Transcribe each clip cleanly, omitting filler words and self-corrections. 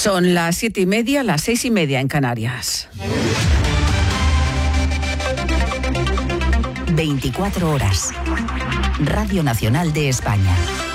Son las 7:30, las 6:30 en Canarias. 24 horas. Radio Nacional de España.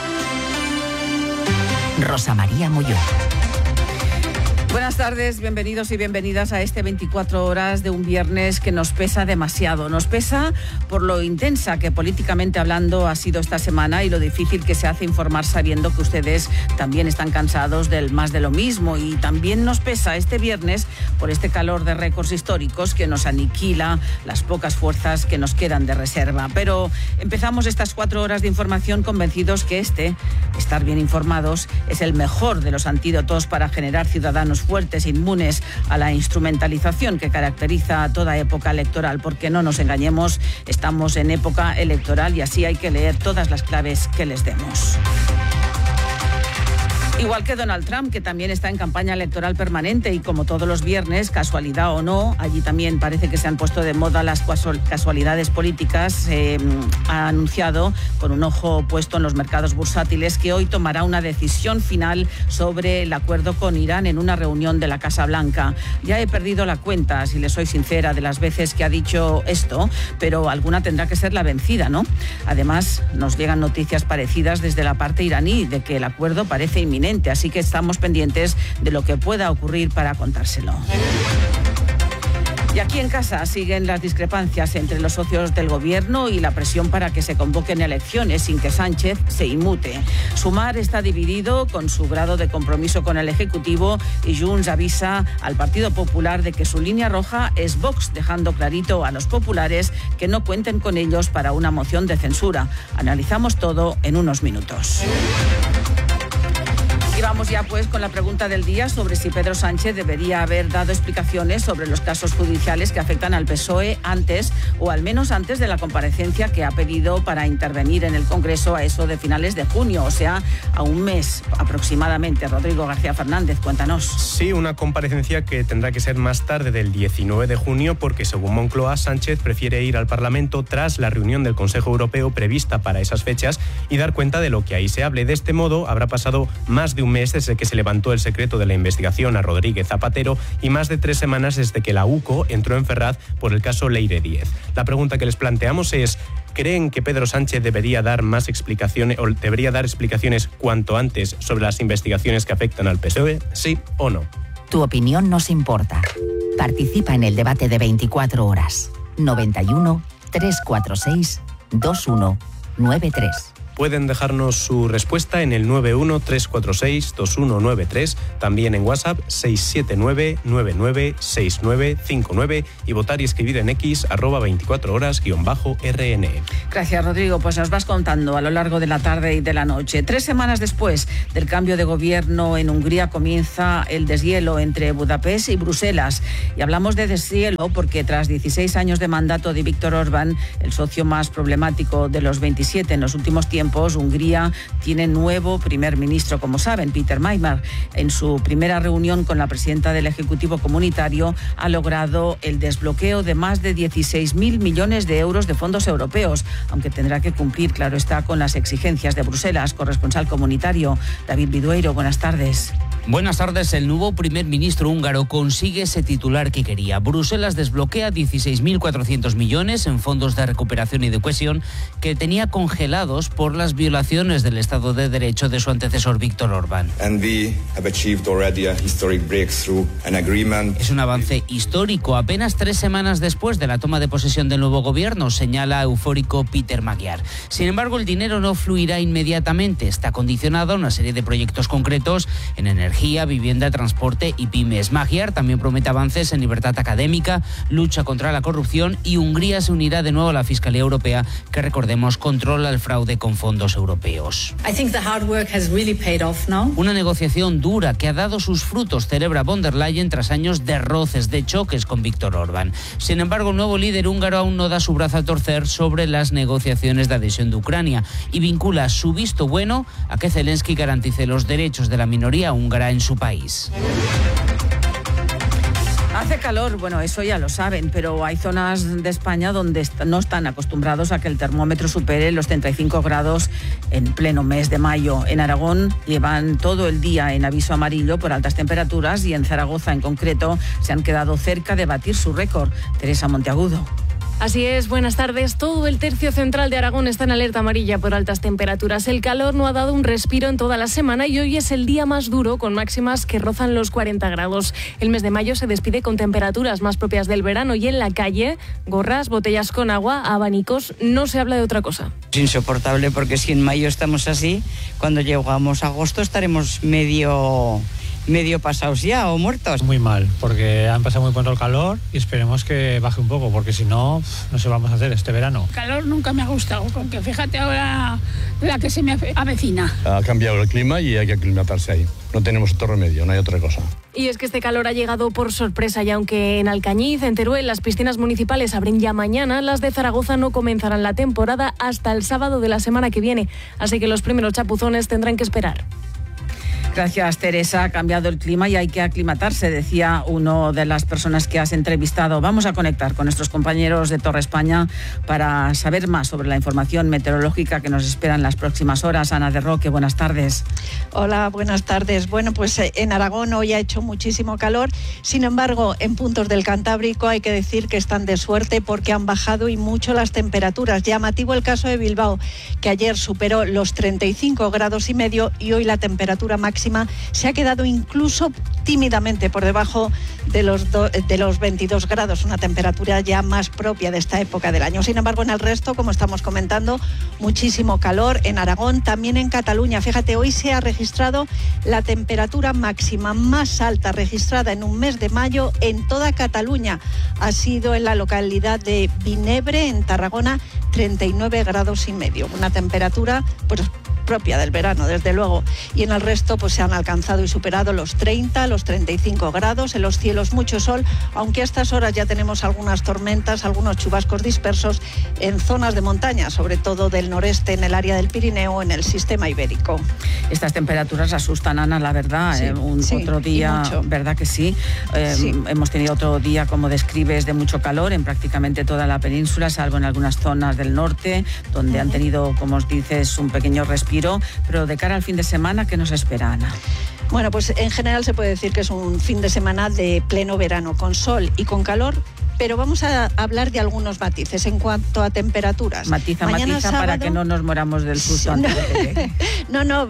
Rosa María Molló. Buenas tardes, bienvenidos y bienvenidas a este 24 horas de un viernes que nos pesa demasiado. Nos pesa por lo intensa que políticamente hablando ha sido esta semana y lo difícil que se hace informar sabiendo que ustedes también están cansados del más de lo mismo. Y también nos pesa este viernes por este calor de récords históricos que nos aniquila las pocas fuerzas que nos quedan de reserva. Pero empezamos estas 4 horas de información convencidos que estar bien informados, es el mejor de los antídotos para generar ciudadanos fuertes, inmunes a la instrumentalización que caracteriza a toda época electoral, porque no nos engañemos, estamos en época electoral y así hay que leer todas las claves que les demos. Igual que Donald Trump, que también está en campaña electoral permanente y como todos los viernes, casualidad o no, allí también parece que se han puesto de moda las casualidades políticas, ha anunciado con un ojo puesto en los mercados bursátiles que hoy tomará una decisión final sobre el acuerdo con Irán en una reunión de la Casa Blanca. Ya he perdido la cuenta, si les soy sincera, de las veces que ha dicho esto, pero alguna tendrá que ser la vencida, ¿no? Además, nos llegan noticias parecidas desde la parte iraní de que el acuerdo parece inminente. Así que estamos pendientes de lo que pueda ocurrir para contárselo. Y aquí en casa siguen las discrepancias entre los socios del gobierno y la presión para que se convoquen elecciones sin que Sánchez se inmute. Sumar está dividido con su grado de compromiso con el Ejecutivo y Junts avisa al Partido Popular de que su línea roja es Vox, dejando clarito a los populares que no cuenten con ellos para una moción de censura. Analizamos todo en unos minutos. Y vamos ya pues con la pregunta del día sobre si Pedro Sánchez debería haber dado explicaciones sobre los casos judiciales que afectan al PSOE antes o al menos antes de la comparecencia que ha pedido para intervenir en el Congreso a eso de finales de junio, o sea, a un mes aproximadamente. Rodrigo García Fernández, cuéntanos. Sí, una comparecencia que tendrá que ser más tarde del 19 de junio porque según Moncloa, Sánchez prefiere ir al Parlamento tras la reunión del Consejo Europeo prevista para esas fechas y dar cuenta de lo que ahí se hable. De este modo, habrá pasado más de un mes desde que se levantó el secreto de la investigación a Rodríguez Zapatero y más de 3 semanas desde que la UCO entró en Ferraz por el caso Leire Díez. La pregunta que les planteamos es: ¿creen que Pedro Sánchez debería dar más explicaciones o debería dar explicaciones cuanto antes sobre las investigaciones que afectan al PSOE? ¿Sí o no? Tu opinión nos importa. Participa en el debate de 24 horas. 91 346 2193. Pueden dejarnos su respuesta en el 91-346-2193, también en WhatsApp 679-996959 y votar y escribir en X @24horas_RN. Gracias, Rodrigo. Pues nos vas contando a lo largo de la tarde y de la noche. 3 semanas después del cambio de gobierno en Hungría comienza el deshielo entre Budapest y Bruselas. Y hablamos de deshielo porque tras 16 años de mandato de Viktor Orbán, el socio más problemático de los 27 en los últimos tiempos, Hungría tiene nuevo primer ministro, como saben, Peter Majmar. En su primera reunión con la presidenta del Ejecutivo Comunitario ha logrado el desbloqueo de más de 16.000 millones de euros de fondos europeos, aunque tendrá que cumplir, claro está, con las exigencias de Bruselas. Corresponsal comunitario, David Bidueiro, buenas tardes. Buenas tardes. El nuevo primer ministro húngaro consigue ese titular que quería. Bruselas desbloquea 16.400 millones en fondos de recuperación y de cohesión que tenía congelados por las violaciones del Estado de Derecho de su antecesor Viktor Orbán. Es un avance histórico apenas 3 semanas después de la toma de posesión del nuevo gobierno, señala eufórico Peter Magyar. Sin embargo, el dinero no fluirá inmediatamente. Está condicionado a una serie de proyectos concretos en energía, vivienda, transporte y pymes. Magyar también promete avances en libertad académica, lucha contra la corrupción y Hungría se unirá de nuevo a la Fiscalía Europea, que recordemos controla el fraude con fondos europeos. Una negociación dura que ha dado sus frutos, celebra von der Leyen tras años de roces, de choques con Viktor Orbán. Sin embargo, el nuevo líder húngaro aún no da su brazo a torcer sobre las negociaciones de adhesión de Ucrania y vincula su visto bueno a que Zelensky garantice los derechos de la minoría húngara en su país. Hace calor, bueno, eso ya lo saben, pero hay zonas de España donde no están acostumbrados a que el termómetro supere los 35 grados en pleno mes de mayo. En Aragón llevan todo el día en aviso amarillo por altas temperaturas y en Zaragoza en concreto se han quedado cerca de batir su récord. Teresa Monteagudo. Así es, buenas tardes. Todo el tercio central de Aragón está en alerta amarilla por altas temperaturas. El calor no ha dado un respiro en toda la semana y hoy es el día más duro, con máximas que rozan los 40 grados. El mes de mayo se despide con temperaturas más propias del verano y en la calle, gorras, botellas con agua, abanicos, no se habla de otra cosa. Es insoportable porque si en mayo estamos así, cuando llegamos a agosto estaremos medio pasados ya o muertos. Muy mal, porque han pasado muy pronto el calor y esperemos que baje un poco, porque si no, no sé qué vamos a hacer este verano. El calor nunca me ha gustado, porque fíjate ahora la que se me avecina. Ha cambiado el clima y hay que aclimatarse ahí. No tenemos otro remedio, no hay otra cosa. Y es que este calor ha llegado por sorpresa y aunque en Alcañiz, en Teruel, las piscinas municipales abren ya mañana, las de Zaragoza no comenzarán la temporada hasta el sábado de la semana que viene. Así que los primeros chapuzones tendrán que esperar. Gracias, Teresa. Ha cambiado el clima y hay que aclimatarse, decía una de las personas que has entrevistado. Vamos a conectar con nuestros compañeros de Torre España para saber más sobre la información meteorológica que nos espera en las próximas horas. Ana de Roque, buenas tardes. Hola, buenas tardes. Bueno, pues en Aragón hoy ha hecho muchísimo calor. Sin embargo, en puntos del Cantábrico hay que decir que están de suerte porque han bajado y mucho las temperaturas. Llamativo el caso de Bilbao, que ayer superó los 35 grados y medio y hoy la temperatura máxima se ha quedado incluso tímidamente por debajo de los 22 grados, una temperatura ya más propia de esta época del año. Sin embargo, en el resto, como estamos comentando, muchísimo calor en Aragón, también en Cataluña. Fíjate, hoy se ha registrado la temperatura máxima más alta registrada en un mes de mayo en toda Cataluña. Ha sido en la localidad de Vinebre, en Tarragona, 39 grados y medio. Una temperatura pues propia del verano, desde luego. Y en el resto pues se han alcanzado y superado los 30, los 35 grados, en los cielos mucho sol, aunque a estas horas ya tenemos algunas tormentas, algunos chubascos dispersos en zonas de montaña, sobre todo del noreste, en el área del Pirineo, en el sistema ibérico. Estas temperaturas asustan, Ana, la verdad. Sí, otro día, ¿verdad que sí? Sí. Hemos tenido otro día, como describes, de mucho calor en prácticamente toda la península, salvo en algunas zonas del norte, donde han tenido, como os dices, un pequeño respiro. Pero de cara al fin de semana, ¿qué nos espera, Ana? Bueno, pues en general se puede decir que es un fin de semana de pleno verano, con sol y con calor, pero vamos a hablar de algunos matices en cuanto a temperaturas. Matiza sábado, para que no nos moramos del susto antes de que llegue. No,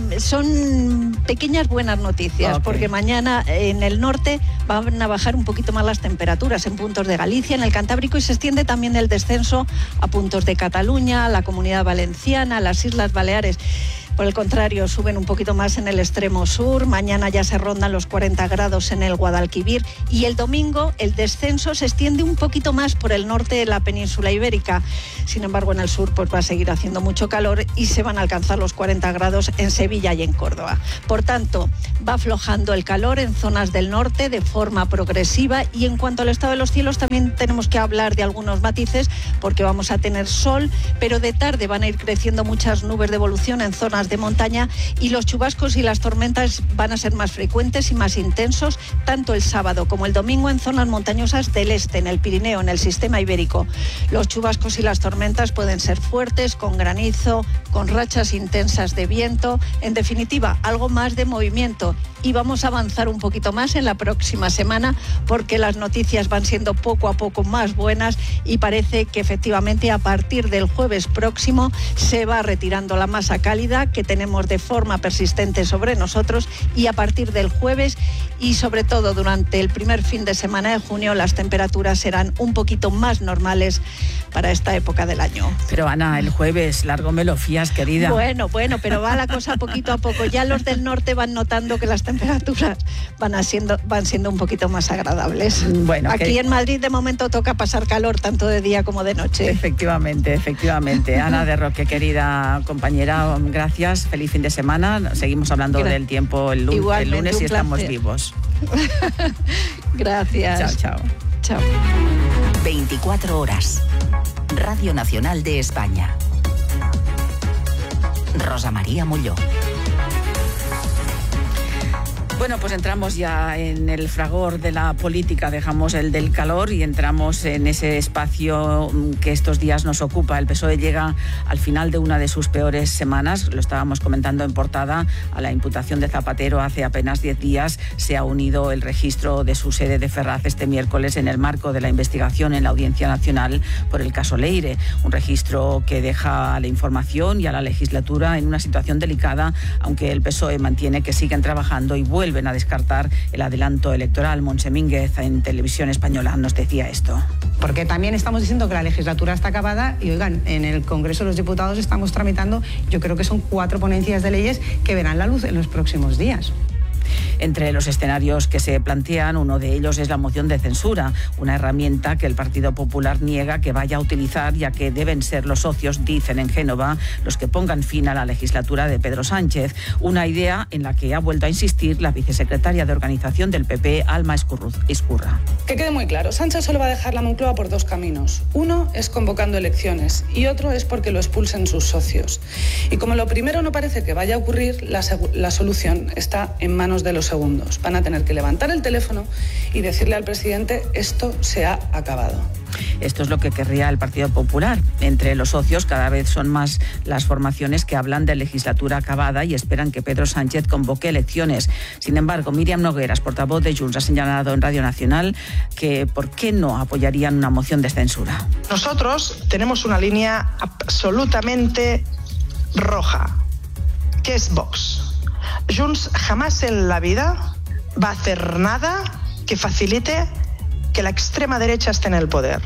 son pequeñas buenas noticias, okay. Porque mañana en el norte van a bajar un poquito más las temperaturas en puntos de Galicia, en el Cantábrico, y se extiende también el descenso a puntos de Cataluña, a la Comunidad Valenciana, a las Islas Baleares. Por el contrario, suben un poquito más en el extremo sur. Mañana ya se rondan los 40 grados en el Guadalquivir. Y el domingo el descenso se extiende un poquito más por el norte de la península ibérica. Sin embargo, en el sur pues va a seguir haciendo mucho calor y se van a alcanzar los 40 grados en Sevilla y en Córdoba. Por tanto, va aflojando el calor en zonas del norte de forma progresiva. Y en cuanto al estado de los cielos, también tenemos que hablar de algunos matices, porque vamos a tener sol, pero de tarde van a ir creciendo muchas nubes de evolución en zonas de montaña y los chubascos y las tormentas van a ser más frecuentes y más intensos tanto el sábado como el domingo en zonas montañosas del este, en el Pirineo, en el sistema ibérico. Los chubascos y las tormentas pueden ser fuertes, con granizo, con rachas intensas de viento, en definitiva, algo más de movimiento. Y vamos a avanzar un poquito más en la próxima semana porque las noticias van siendo poco a poco más buenas y parece que efectivamente a partir del jueves próximo se va retirando la masa cálida que tenemos de forma persistente sobre nosotros, y a partir del jueves y sobre todo durante el primer fin de semana de junio las temperaturas serán un poquito más normales para esta época del año. Pero Ana, el jueves largo me lo fías, querida. Bueno, pero va la cosa poquito a poco. Ya los del norte van notando que las temperaturas van siendo un poquito más agradables. Bueno, aquí en Madrid de momento toca pasar calor tanto de día como de noche. Efectivamente. Ana de Roque, querida compañera, gracias. Feliz fin de semana. Seguimos hablando del tiempo el lunes y estamos vivos. Gracias. Chao. 24 horas. Radio Nacional de España. Rosa María Molló. Bueno, pues entramos ya en el fragor de la política, dejamos el del calor y entramos en ese espacio que estos días nos ocupa. El PSOE llega al final de una de sus peores semanas, lo estábamos comentando en portada, a la imputación de Zapatero hace apenas 10 días. Se ha unido el registro de su sede de Ferraz este miércoles en el marco de la investigación en la Audiencia Nacional por el caso Leire, un registro que deja a la información y a la legislatura en una situación delicada, aunque el PSOE mantiene que siguen trabajando y vuelven a descartar el adelanto electoral. Montse Mínguez en Televisión Española nos decía esto. Porque también estamos diciendo que la legislatura está acabada y, oigan, en el Congreso de los Diputados estamos tramitando, yo creo que son 4 ponencias de leyes que verán la luz en los próximos días. Entre los escenarios que se plantean, uno de ellos es la moción de censura, una herramienta que el Partido Popular niega que vaya a utilizar, ya que deben ser los socios, dicen en Génova, los que pongan fin a la legislatura de Pedro Sánchez. Una idea en la que ha vuelto a insistir la vicesecretaria de Organización del PP, Alma Ezcurra. Que quede muy claro, Sánchez solo va a dejar la Moncloa por 2 caminos. Uno es convocando elecciones y otro es porque lo expulsen sus socios. Y como lo primero no parece que vaya a ocurrir, la solución está en manos de los segundos. Van a tener que levantar el teléfono y decirle al presidente: esto se ha acabado. Esto es lo que querría el Partido Popular. Entre los socios cada vez son más las formaciones que hablan de legislatura acabada y esperan que Pedro Sánchez convoque elecciones. Sin embargo, Míriam Nogueras, portavoz de Junts, ha señalado en Radio Nacional que ¿por qué no apoyarían una moción de censura? Nosotros tenemos una línea absolutamente roja, que es Vox. Junts jamás en la vida va a hacer nada que facilite que la extrema derecha esté en el poder.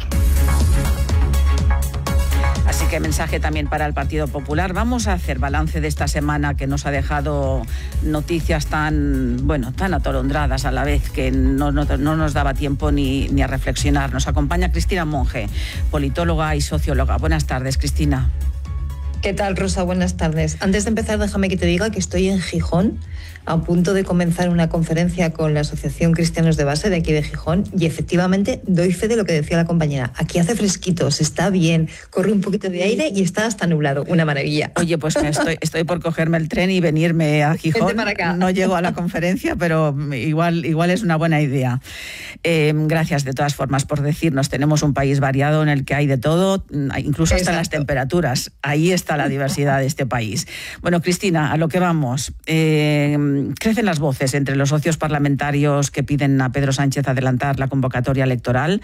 Así que mensaje también para el Partido Popular. Vamos a hacer balance de esta semana que nos ha dejado noticias tan atolondradas a la vez que no nos daba tiempo ni a reflexionar. Nos acompaña Cristina Monge, politóloga y socióloga. Buenas tardes, Cristina. ¿Qué tal, Rosa? Buenas tardes. Antes de empezar, déjame que te diga que estoy en Gijón, a punto de comenzar una conferencia con la Asociación Cristianos de Base de aquí de Gijón, y efectivamente doy fe de lo que decía la compañera. Aquí hace fresquito, se está bien, corre un poquito de aire y está hasta nublado. Una maravilla. Oye, pues estoy por cogerme el tren y venirme a Gijón. Vente para acá. No llego a la conferencia, pero igual es una buena idea. Gracias de todas formas por decirnos. Tenemos un país variado en el que hay de todo, incluso hasta las temperaturas. Ahí está la diversidad de este país. Bueno, Cristina, a lo que vamos. Crecen las voces entre los socios parlamentarios que piden a Pedro Sánchez adelantar la convocatoria electoral.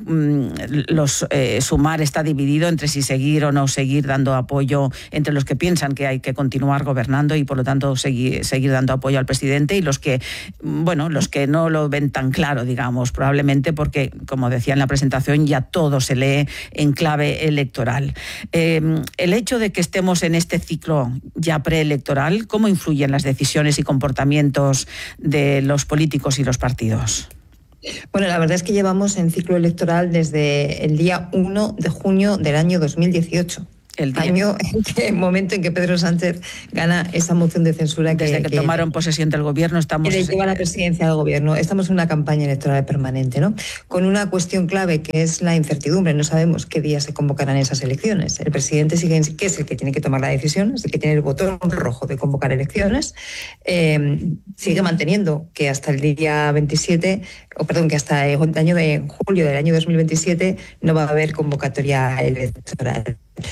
Sumar está dividido entre si seguir o no seguir dando apoyo, entre los que piensan que hay que continuar gobernando y por lo tanto seguir dando apoyo al presidente, y los que no lo ven tan claro, digamos, probablemente porque, como decía en la presentación, ya todo se lee en clave electoral. El hecho de que estemos en este ciclo ya preelectoral, ¿cómo influyen las decisiones y comportamientos de los políticos y los partidos? Bueno, la verdad es que llevamos en ciclo electoral desde el día 1 de junio del año 2018. El momento en que Pedro Sánchez gana esa moción de censura. Desde que tomaron posesión del gobierno estamos... Que lleva la presidencia del gobierno. Estamos en una campaña electoral permanente, ¿no? Con una cuestión clave que es la incertidumbre. No sabemos qué día se convocarán esas elecciones. El presidente que es el que tiene que tomar la decisión, es el que tiene el botón rojo de convocar elecciones. Sigue manteniendo que hasta el día 27, que hasta el año de julio del año 2027 no va a haber convocatoria electoral.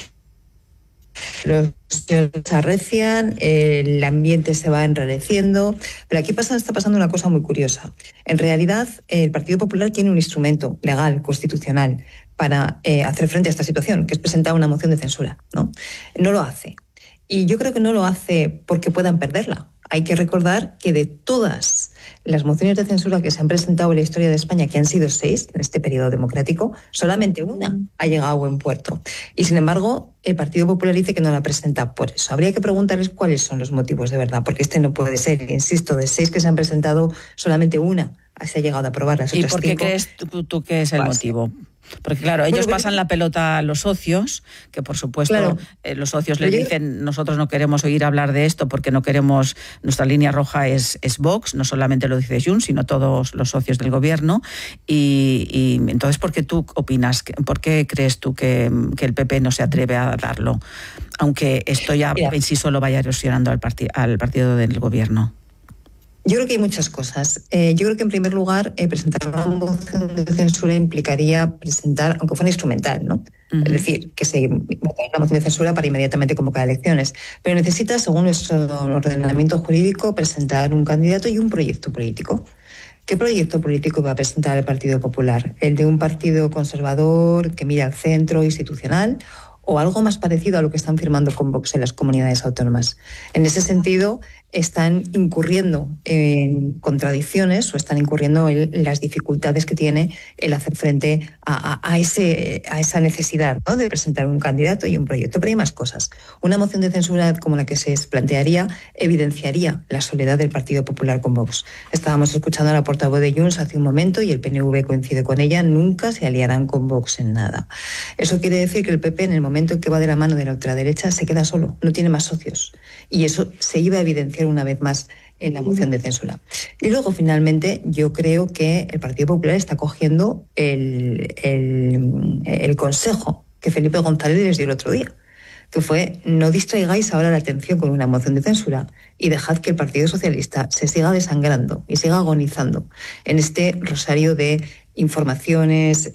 Los se arrecian, el ambiente se va enrareciendo, pero aquí está pasando una cosa muy curiosa. En realidad, el Partido Popular tiene un instrumento legal, constitucional, para hacer frente a esta situación, que es presentar una moción de censura, ¿no? No lo hace. Y yo creo que no lo hace porque puedan perderla. Hay que recordar que de todas las mociones de censura que se han presentado en la historia de España, que han sido 6 en este periodo democrático, solamente una ha llegado a buen puerto. Y sin embargo, el Partido Popular dice que no la presenta por eso. Habría que preguntarles cuáles son los motivos de verdad, porque este no puede ser. Insisto, de 6 que se han presentado, solamente una se ha llegado a aprobar. Las otras 5. ¿Y por qué crees tú que es el motivo? Porque claro, ellos pasan la pelota a los socios, que por supuesto los socios les dicen: nosotros no queremos oír hablar de esto porque no queremos, nuestra línea roja es Vox, no solamente lo dice Junts, sino todos los socios del gobierno. Y entonces, ¿por qué tú opinas, por qué crees tú que el PP no se atreve a darlo? Aunque esto ya en sí solo vaya erosionando al partido del gobierno. Yo creo que hay muchas cosas. Yo creo que en primer lugar presentar una moción de censura implicaría presentar, aunque fuera instrumental, ¿no? Es decir, que se una moción de censura para inmediatamente convocar elecciones. Pero necesita, según nuestro ordenamiento jurídico, presentar un candidato y un proyecto político. ¿Qué proyecto político va a presentar el Partido Popular? ¿El de un partido conservador que mira al centro institucional o algo más parecido a lo que están firmando con Vox en las comunidades autónomas? En ese sentido, están incurriendo en contradicciones o están incurriendo en las dificultades que tiene el hacer frente a esa necesidad, ¿no?, de presentar un candidato y un proyecto. Pero hay más cosas. Una moción de censura como la que se plantearía evidenciaría la soledad del Partido Popular con Vox. Estábamos escuchando a la portavoz de Junts hace un momento y el PNV coincide con ella. Nunca se aliarán con Vox en nada. Eso quiere decir que el PP, en el momento en que va de la mano de la ultraderecha, se queda solo, no tiene más socios. Y eso se iba a evidenciar una vez más en la moción de censura. Y luego, finalmente, yo creo que el Partido Popular está cogiendo el consejo que Felipe González les dio el otro día, que fue: no distraigáis ahora la atención con una moción de censura y dejad que el Partido Socialista se siga desangrando y siga agonizando en este rosario de informaciones,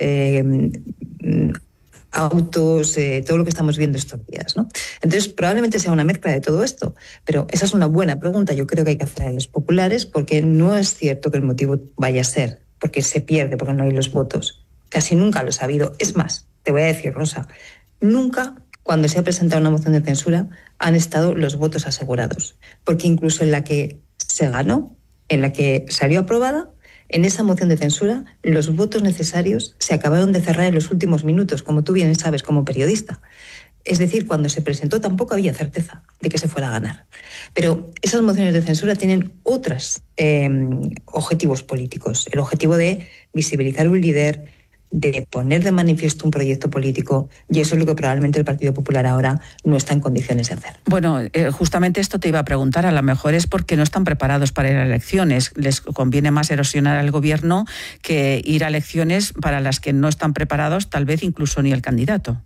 autos, todo lo que estamos viendo estos días, ¿no? Entonces, probablemente sea una mezcla de todo esto, pero esa es una buena pregunta. Yo creo que hay que hacer a los populares, porque no es cierto que el motivo vaya a ser porque se pierde, porque no hay los votos. Casi nunca los ha habido. Es más, te voy a decir, Rosa, nunca cuando se ha presentado una moción de censura han estado los votos asegurados, porque incluso en la que se ganó, en la que salió aprobada, en esa moción de censura, los votos necesarios se acabaron de cerrar en los últimos minutos, como tú bien sabes como periodista. Es decir, cuando se presentó tampoco había certeza de que se fuera a ganar. Pero esas mociones de censura tienen otros objetivos políticos. El objetivo de visibilizar un líder, de poner de manifiesto un proyecto político, y eso es lo que probablemente el Partido Popular ahora no está en condiciones de hacer. Bueno, justamente esto te iba a preguntar. A lo mejor es porque no están preparados para ir a elecciones. Les conviene más erosionar al gobierno que ir a elecciones para las que no están preparados, tal vez incluso ni el candidato.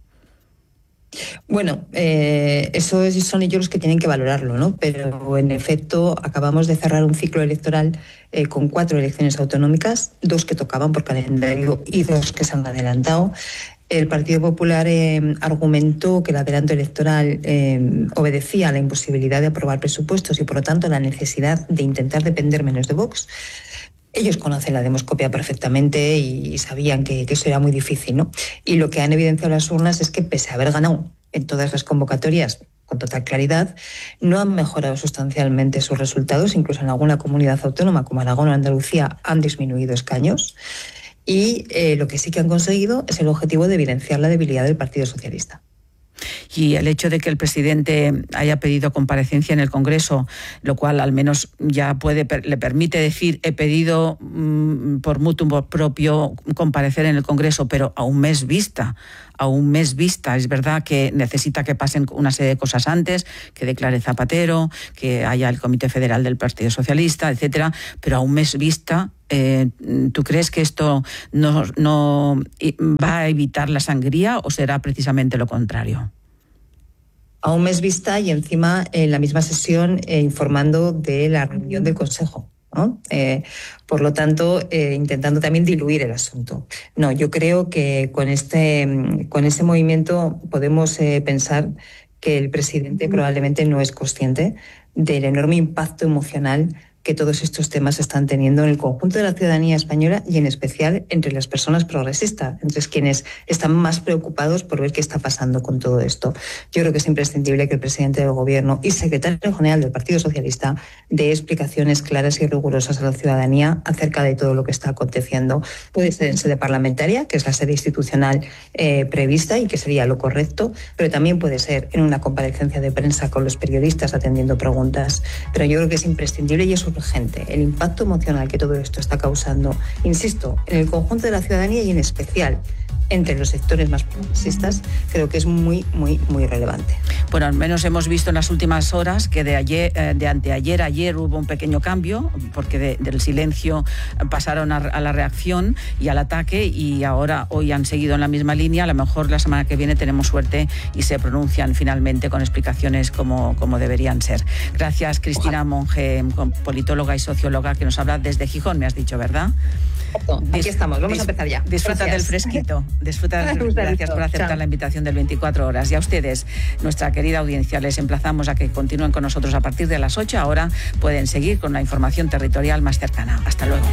Bueno, eso son ellos los que tienen que valorarlo, ¿no? Pero en efecto acabamos de cerrar un ciclo electoral con 4 elecciones autonómicas, 2 que tocaban por calendario y 2 que se han adelantado. El Partido Popular argumentó que el adelanto electoral obedecía a la imposibilidad de aprobar presupuestos y, por lo tanto, a la necesidad de intentar depender menos de Vox. Ellos conocen la demoscopia perfectamente y sabían que eso era muy difícil, ¿no? Y lo que han evidenciado las urnas es que, pese a haber ganado en todas las convocatorias con total claridad, no han mejorado sustancialmente sus resultados. Incluso en alguna comunidad autónoma como Aragón o Andalucía han disminuido escaños. Y lo que sí que han conseguido es el objetivo de evidenciar la debilidad del Partido Socialista. Y el hecho de que el presidente haya pedido comparecencia en el Congreso, lo cual al menos ya le permite decir: he pedido por mutuo propio comparecer en el Congreso, pero a un mes vista. Es verdad que necesita que pasen una serie de cosas antes, que declare Zapatero, que haya el Comité Federal del Partido Socialista, etcétera, pero a un mes vista. ¿Tú crees que esto no va a evitar la sangría o será precisamente lo contrario? A un mes vista y encima en la misma sesión informando de la reunión del Consejo, ¿no? Por lo tanto, intentando también diluir el asunto. No, yo creo que con ese movimiento podemos pensar que el presidente probablemente no es consciente del enorme impacto emocional que todos estos temas están teniendo en el conjunto de la ciudadanía española y en especial entre las personas progresistas, entre quienes están más preocupados por ver qué está pasando con todo esto. Yo creo que es imprescindible que el presidente del Gobierno y secretario general del Partido Socialista dé explicaciones claras y rigurosas a la ciudadanía acerca de todo lo que está aconteciendo. Puede ser en sede parlamentaria, que es la sede institucional prevista y que sería lo correcto, pero también puede ser en una comparecencia de prensa con los periodistas atendiendo preguntas. Pero yo creo que es imprescindible y es urgente el impacto emocional que todo esto está causando, insisto, en el conjunto de la ciudadanía y en especial entre los sectores más progresistas, creo que es muy, muy, muy relevante. Bueno, al menos hemos visto en las últimas horas que de anteayer a ayer hubo un pequeño cambio, porque del silencio pasaron a la reacción y al ataque, y ahora hoy han seguido en la misma línea. A lo mejor la semana que viene tenemos suerte y se pronuncian finalmente con explicaciones como deberían ser. Gracias, Cristina Monge, politóloga y socióloga, que nos habla desde Gijón, me has dicho, ¿verdad? Aquí estamos, vamos a empezar ya. Disfruta del fresquito. Gracias por aceptar la invitación del 24 horas. Y a ustedes, nuestra querida audiencia, les emplazamos a que continúen con nosotros a partir de las 8. Ahora pueden seguir con la información territorial más cercana. Hasta luego.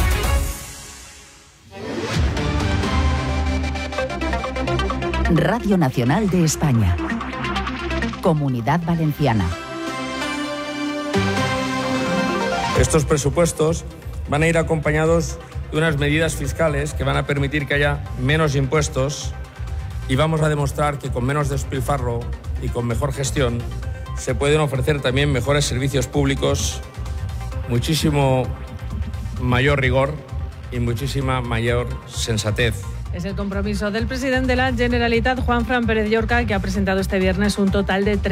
Radio Nacional de España. Comunidad Valenciana. Estos presupuestos van a ir acompañados de unas medidas fiscales que van a permitir que haya menos impuestos, y vamos a demostrar que con menos despilfarro y con mejor gestión se pueden ofrecer también mejores servicios públicos, muchísimo mayor rigor y muchísima mayor sensatez. Es el compromiso del presidente de la Generalitat, Juanfran Pérez Llorca, que ha presentado este viernes un total de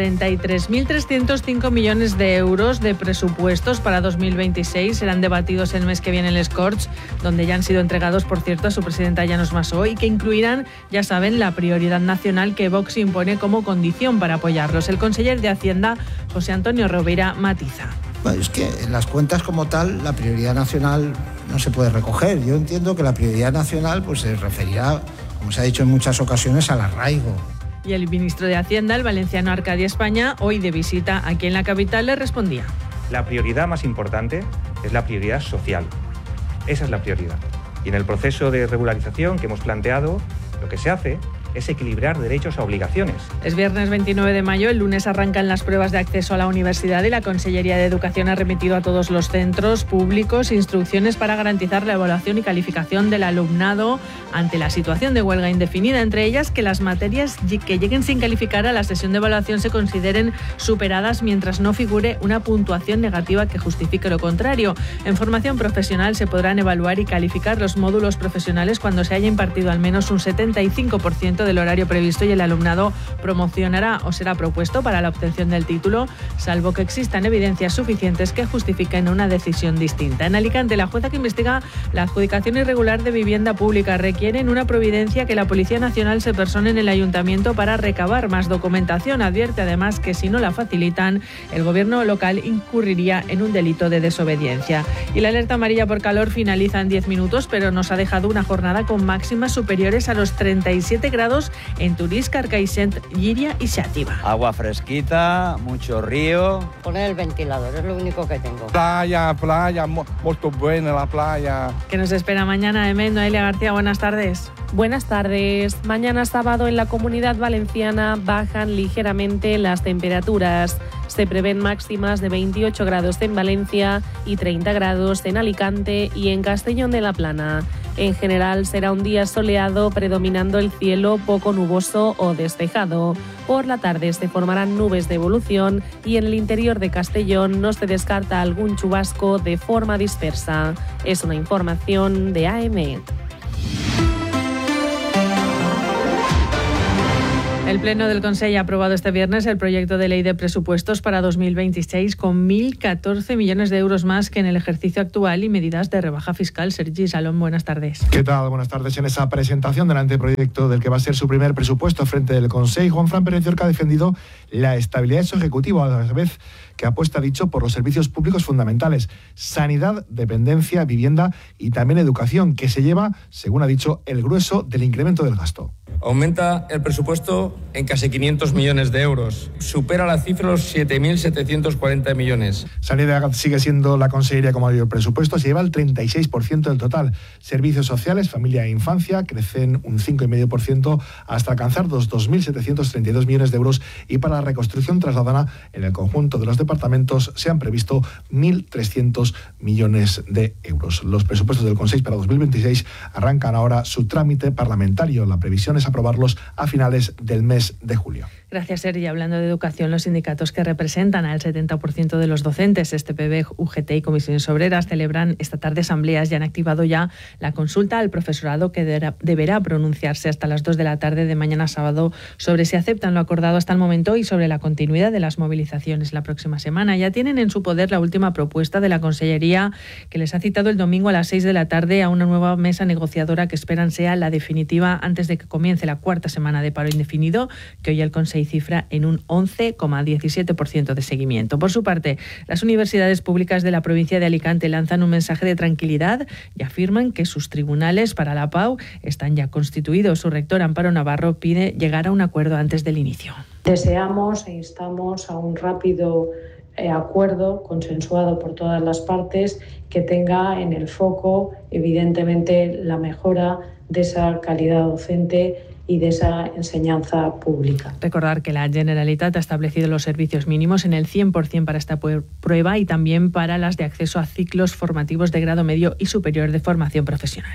33.305 millones de euros de presupuestos para 2026. Serán debatidos el mes que viene en les Corts, donde ya han sido entregados, por cierto, a su presidenta Llanos Masó, y que incluirán, ya saben, la prioridad nacional que Vox impone como condición para apoyarlos. El conseller de Hacienda, José Antonio Rovira, matiza. Bueno, es que en las cuentas como tal la prioridad nacional no se puede recoger. Yo entiendo que la prioridad nacional pues se referirá, como se ha dicho en muchas ocasiones, al arraigo. Y el ministro de Hacienda, el valenciano Arcadia España, hoy de visita aquí en la capital, le respondía. La prioridad más importante es la prioridad social. Esa es la prioridad. Y en el proceso de regularización que hemos planteado, lo que se hace es equilibrar derechos a obligaciones. Es viernes 29 de mayo, el lunes arrancan las pruebas de acceso a la universidad y la Consellería de Educación ha remitido a todos los centros públicos instrucciones para garantizar la evaluación y calificación del alumnado ante la situación de huelga indefinida, entre ellas que las materias que lleguen sin calificar a la sesión de evaluación se consideren superadas mientras no figure una puntuación negativa que justifique lo contrario. En formación profesional se podrán evaluar y calificar los módulos profesionales cuando se haya impartido al menos un 75% del horario previsto y el alumnado promocionará o será propuesto para la obtención del título, salvo que existan evidencias suficientes que justifiquen una decisión distinta. En Alicante, la jueza que investiga la adjudicación irregular de vivienda pública requiere en una providencia que la Policía Nacional se persone en el ayuntamiento para recabar más documentación. Advierte además que si no la facilitan, el gobierno local incurriría en un delito de desobediencia. Y la alerta amarilla por calor finaliza en 10 minutos, pero nos ha dejado una jornada con máximas superiores a los 37 grados en Turís, Carcaixent, Llíria y Xàtiva. Agua fresquita, mucho río. Poner el ventilador, es lo único que tengo. Playa, muy buena la playa. ¿Qué nos espera mañana, Noelia García? Buenas tardes. Buenas tardes. Mañana sábado en la Comunidad Valenciana bajan ligeramente las temperaturas. Se prevén máximas de 28 grados en Valencia y 30 grados en Alicante y en Castellón de la Plana. En general será un día soleado, predominando el cielo poco nuboso o despejado. Por la tarde se formarán nubes de evolución y en el interior de Castellón no se descarta algún chubasco de forma dispersa. Es una información de AEMET. El Pleno del Consell ha aprobado este viernes el proyecto de ley de presupuestos para 2026 con 1.014 millones de euros más que en el ejercicio actual y medidas de rebaja fiscal. Sergi Salón, buenas tardes. ¿Qué tal? Buenas tardes. En esa presentación del anteproyecto del que va a ser su primer presupuesto frente del Consell, Juanfran Pérez Llorca ha defendido la estabilidad de su ejecutivo, a la vez que apuesta, dicho, por los servicios públicos fundamentales, sanidad, dependencia, vivienda y también educación, que se lleva, según ha dicho, el grueso del incremento del gasto. Aumenta el presupuesto en casi 500 millones de euros. Supera la cifra de los 7.740 millones. Sanidad sigue siendo la consellería con mayor presupuesto, se lleva el 36% del total. Servicios sociales, familia e infancia crecen un 5,5% hasta alcanzar los 2.732 millones de euros, y para la reconstrucción trasladana en el conjunto de los departamentos se han previsto 1.300 millones de euros. Los presupuestos del Consell para 2026 arrancan ahora su trámite parlamentario. La previsión es aprobarlos a finales del mes de julio. Gracias, Sergi. Hablando de educación, los sindicatos que representan al 70% de los docentes, STPB, UGT y Comisiones Obreras, celebran esta tarde asambleas y han activado ya la consulta al profesorado que deberá pronunciarse hasta las 2 de la tarde de mañana sábado sobre si aceptan lo acordado hasta el momento y sobre la continuidad de las movilizaciones la próxima semana. Ya tienen en su poder la última propuesta de la Consellería, que les ha citado el domingo a las 6 de la tarde a una nueva mesa negociadora que esperan sea la definitiva antes de que comience la cuarta semana de paro indefinido, que hoy el Consejo cifra en un 11,17% de seguimiento. Por su parte, las universidades públicas de la provincia de Alicante lanzan un mensaje de tranquilidad y afirman que sus tribunales para la PAU están ya constituidos. Su rector, Amparo Navarro, pide llegar a un acuerdo antes del inicio. Deseamos e instamos a un rápido acuerdo consensuado por todas las partes que tenga en el foco, evidentemente, la mejora de esa calidad docente y de esa enseñanza pública. Recordar que la Generalitat ha establecido los servicios mínimos en el 100% para esta prueba y también para las de acceso a ciclos formativos de grado medio y superior de formación profesional.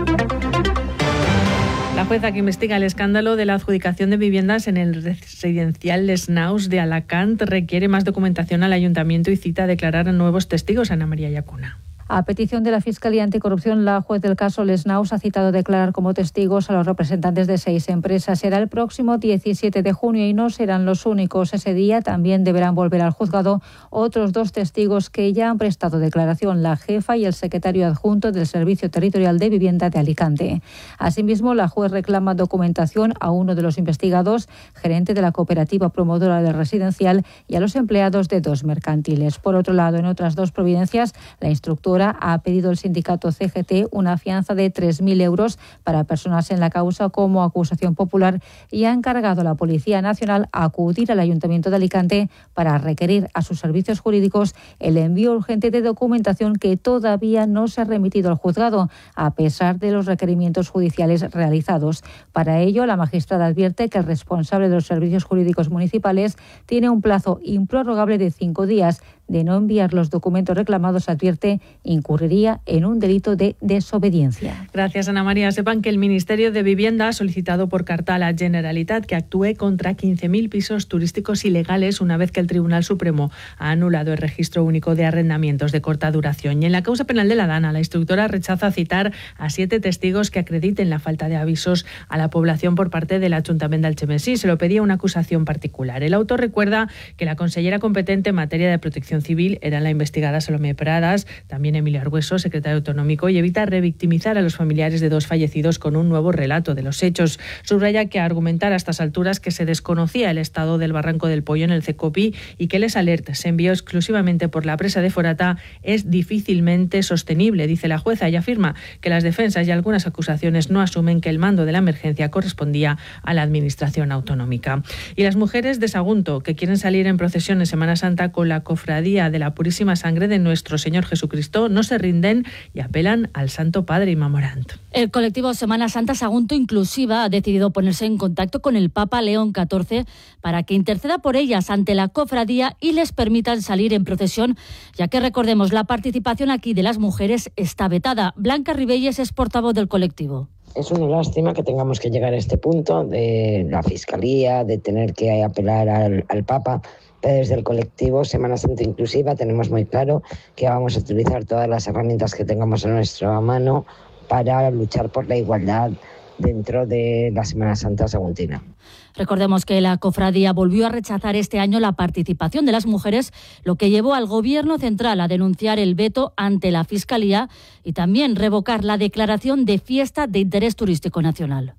La jueza que investiga el escándalo de la adjudicación de viviendas en el residencial Les Naus de Alacant requiere más documentación al ayuntamiento y cita a declarar a nuevos testigos. Ana María Llacuna. A petición de la Fiscalía Anticorrupción, la juez del caso Les Naus ha citado a declarar como testigos a los representantes de 6 empresas. Será el próximo 17 de junio y no serán los únicos. Ese día también deberán volver al juzgado otros 2 testigos que ya han prestado declaración, la jefa y el secretario adjunto del Servicio Territorial de Vivienda de Alicante. Asimismo, la juez reclama documentación a uno de los investigados, gerente de la cooperativa promotora del residencial, y a los empleados de 2 mercantiles. Por otro lado, en otras 2 providencias, la instructora ha pedido al sindicato CGT una fianza de 3.000 euros para personarse en la causa como acusación popular y ha encargado a la Policía Nacional a acudir al Ayuntamiento de Alicante para requerir a sus servicios jurídicos el envío urgente de documentación que todavía no se ha remitido al juzgado, a pesar de los requerimientos judiciales realizados. Para ello, la magistrada advierte que el responsable de los servicios jurídicos municipales tiene un plazo improrrogable de 5 días. De no enviar los documentos reclamados, advierte, incurriría en un delito de desobediencia. Gracias, Ana María. Sepan que el Ministerio de Vivienda ha solicitado por carta a la Generalitat que actúe contra 15.000 pisos turísticos ilegales una vez que el Tribunal Supremo ha anulado el registro único de arrendamientos de corta duración. Y en la causa penal de la Dana, la instructora rechaza citar a 7 testigos que acrediten la falta de avisos a la población por parte del Ayuntamiento de Algemesí. Se lo pedía una acusación particular. El autor recuerda que la consellera competente en materia de protección civil era la investigada Salomé Pradas, también Emilio Argueso, secretario autonómico, y evita revictimizar a los familiares de 2 fallecidos con un nuevo relato de los hechos. Subraya que argumentar a estas alturas que se desconocía el estado del Barranco del Pollo en el Cecopi y que les alert se envió exclusivamente por la presa de Forata es difícilmente sostenible, dice la jueza, y afirma que las defensas y algunas acusaciones no asumen que el mando de la emergencia correspondía a la administración autonómica. Y las mujeres de Sagunto, que quieren salir en procesión en Semana Santa con la cofradía de la Purísima Sangre de nuestro Señor Jesucristo, no se rinden y apelan al Santo Padre Imamorant. El colectivo Semana Santa Sagunto Inclusiva ha decidido ponerse en contacto con el Papa León XIV para que interceda por ellas ante la cofradía y les permitan salir en procesión, ya que recordemos, la participación aquí de las mujeres está vetada. Blanca Ribelles es portavoz del colectivo. Es una lástima que tengamos que llegar a este punto de la Fiscalía, de tener que apelar al Papa. Desde el colectivo Semana Santa Inclusiva tenemos muy claro que vamos a utilizar todas las herramientas que tengamos a nuestra mano para luchar por la igualdad dentro de la Semana Santa saguntina. Recordemos que la cofradía volvió a rechazar este año la participación de las mujeres, lo que llevó al Gobierno central a denunciar el veto ante la Fiscalía y también revocar la declaración de fiesta de interés turístico nacional.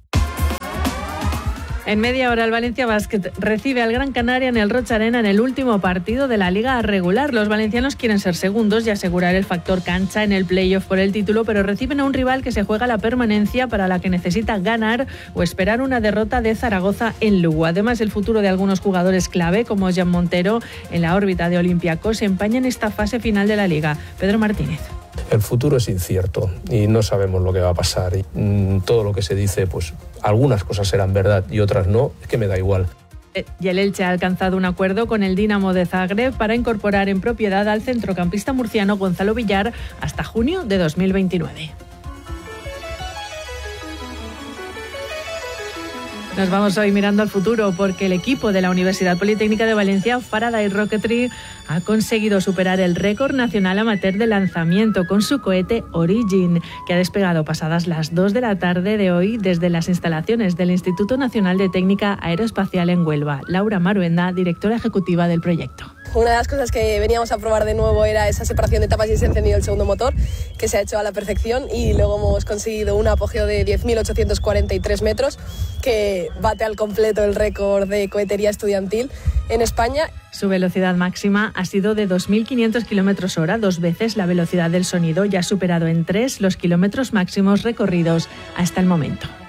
En media hora el Valencia Basket recibe al Gran Canaria en el Roig Arena en el último partido de la Liga regular. Los valencianos quieren ser segundos y asegurar el factor cancha en el playoff por el título, pero reciben a un rival que se juega la permanencia, para la que necesita ganar o esperar una derrota de Zaragoza en Lugo. Además, el futuro de algunos jugadores clave, como Jan Montero, en la órbita de Olympiacos, se empaña en esta fase final de la Liga. Pedro Martínez. El futuro es incierto y no sabemos lo que va a pasar. Todo lo que se dice, pues algunas cosas serán verdad y otras no, es que me da igual. Y el Elche ha alcanzado un acuerdo con el Dinamo de Zagreb para incorporar en propiedad al centrocampista murciano Gonzalo Villar hasta junio de 2029. Nos vamos hoy mirando al futuro porque el equipo de la Universidad Politécnica de Valencia, Faraday Rocketry, ha conseguido superar el récord nacional amateur de lanzamiento con su cohete Origin, que ha despegado pasadas las 2 de la tarde de hoy desde las instalaciones del Instituto Nacional de Técnica Aeroespacial en Huelva. Laura Maruenda, directora ejecutiva del proyecto. Una de las cosas que veníamos a probar de nuevo era esa separación de etapas y ese encendido del segundo motor, que se ha hecho a la perfección, y luego hemos conseguido un apogeo de 10.843 metros, que bate al completo el récord de cohetería estudiantil en España. Su velocidad máxima ha sido de 2.500 km/h, 2 veces la velocidad del sonido, y ha superado en 3 los kilómetros máximos recorridos hasta el momento.